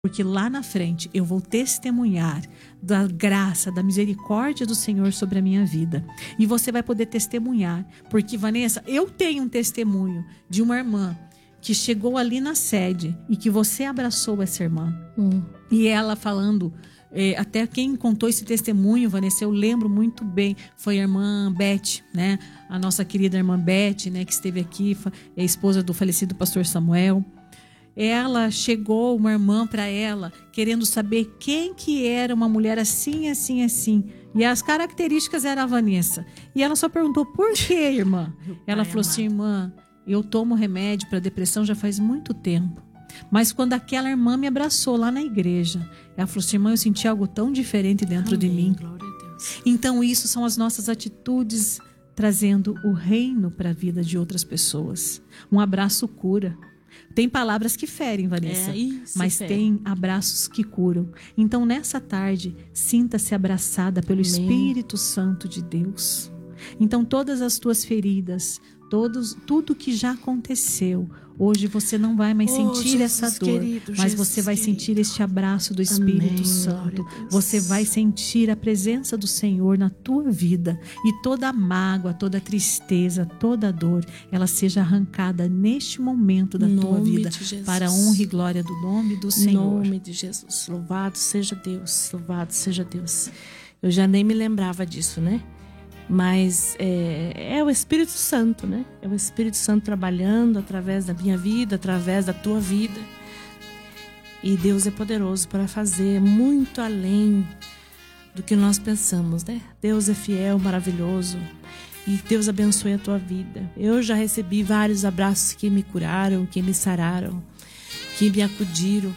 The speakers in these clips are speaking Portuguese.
Porque lá na frente eu vou testemunhar da graça, da misericórdia do Senhor sobre a minha vida. E você vai poder testemunhar. Porque, Vanessa, eu tenho um testemunho de uma irmã que chegou ali na sede e que você abraçou essa irmã. E ela falando, até quem contou esse testemunho, Vanessa, eu lembro muito bem, foi a irmã Beth, né? A nossa querida irmã Beth, né? Que esteve aqui, é a esposa do falecido pastor Samuel. Ela chegou, uma irmã para ela, querendo saber quem que era uma mulher assim, assim, assim. E as características eram a Vanessa. E ela só perguntou, por quê, irmã? Ela falou assim, irmã, eu tomo remédio para depressão já faz muito tempo. Mas quando aquela irmã me abraçou lá na igreja, ela falou assim, irmã, eu senti algo tão diferente dentro de mim. Glória a Deus. Então isso são as nossas atitudes trazendo o reino para a vida de outras pessoas. Um abraço cura. Tem palavras que ferem, Vanessa, mas tem abraços que curam. Então, nessa tarde, sinta-se abraçada pelo Espírito Santo de Deus. Então, todas as tuas feridas, tudo que já aconteceu, hoje você não vai mais sentir essa dor, mas você vai sentir este abraço do Espírito Santo. Você vai sentir a presença do Senhor na tua vida. E toda a mágoa, toda a tristeza, toda a dor, ela seja arrancada neste momento da tua vida, para a honra e glória do nome do Senhor. Em nome de Jesus. Louvado seja Deus, louvado seja Deus. Eu já nem me lembrava disso, né? Mas é o Espírito Santo, né? É o Espírito Santo trabalhando através da minha vida, através da tua vida. E Deus é poderoso para fazer muito além do que nós pensamos, né? Deus é fiel, maravilhoso. E Deus abençoe a tua vida. Eu já recebi vários abraços que me curaram, que me sararam, que me acudiram.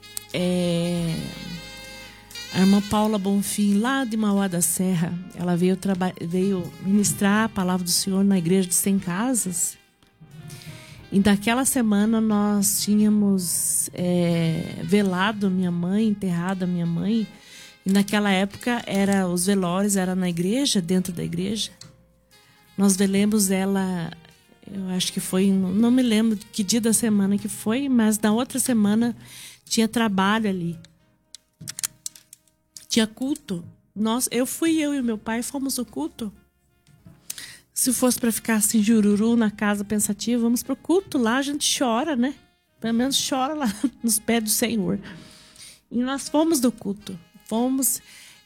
A irmã Paula Bonfim, lá de Mauá da Serra, ela veio ministrar a palavra do Senhor na igreja de 100 casas. E naquela semana nós tínhamos velado minha mãe, enterrado a minha mãe. E naquela época os velórios eram na igreja, dentro da igreja. Nós velemos ela, eu acho que foi, não me lembro que dia da semana que foi, mas na outra semana tinha trabalho ali. Tinha culto. Eu e o meu pai fomos ao culto. Se fosse para ficar assim, jururu na casa pensativa, vamos pro culto. Lá a gente chora, né? Pelo menos chora lá nos pés do Senhor. E nós fomos do culto. Fomos.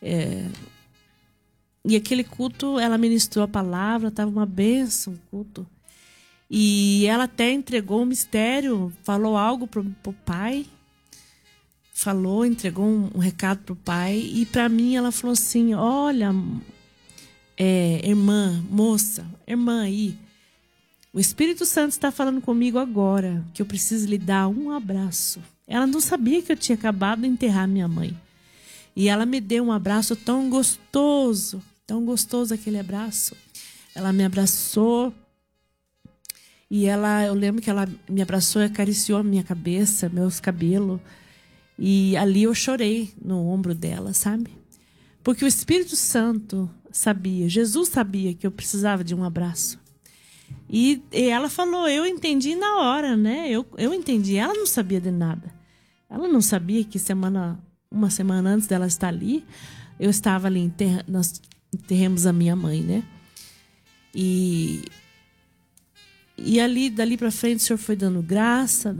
E aquele culto, ela ministrou a palavra, estava uma bênção o culto. E ela até entregou um mistério, falou algo pro pai. Entregou um recado pro pai. E para mim ela falou assim, olha, irmã, moça, irmã aí, o Espírito Santo está falando comigo agora que eu preciso lhe dar um abraço. Ela não sabia que eu tinha acabado de enterrar minha mãe. E ela me deu um abraço tão gostoso aquele abraço. Ela me abraçou. E eu lembro que ela me abraçou e acariciou a minha cabeça, meus cabelos. E ali eu chorei no ombro dela, sabe? Porque o Espírito Santo sabia, Jesus sabia que eu precisava de um abraço. E ela falou, eu entendi na hora, né? Eu entendi, ela não sabia de nada. Ela não sabia que uma semana antes dela estar ali, eu estava ali, nós enterramos a minha mãe, né? E ali, dali para frente, o Senhor foi dando graça,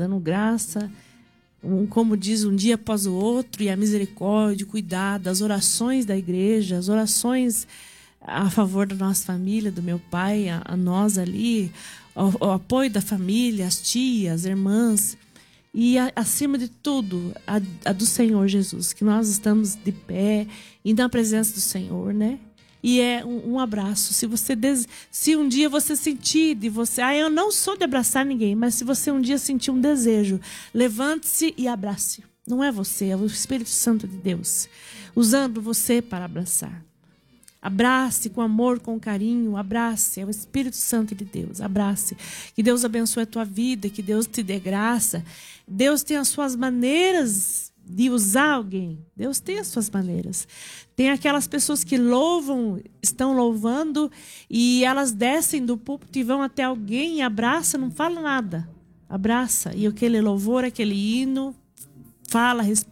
como diz, um dia após o outro, e a misericórdia, o cuidado, as orações da igreja, as orações a favor da nossa família, do meu pai, a nós ali, o apoio da família, as tias, as irmãs, e acima de tudo, a do Senhor Jesus, que nós estamos de pé e na presença do Senhor, né? E é um abraço. Se um dia você sentir de você... eu não sou de abraçar ninguém, mas se você um dia sentir um desejo, levante-se e abrace. Não é você, é o Espírito Santo de Deus, usando você para abraçar. Abrace com amor, com carinho, abrace, é o Espírito Santo de Deus, abrace. Que Deus abençoe a tua vida, que Deus te dê graça. Deus tem as suas maneiras de usar alguém. Deus tem as suas maneiras. Tem aquelas pessoas que estão louvando e elas descem do púlpito e vão até alguém e abraçam, não falam nada. Abraça. E aquele louvor, aquele hino fala a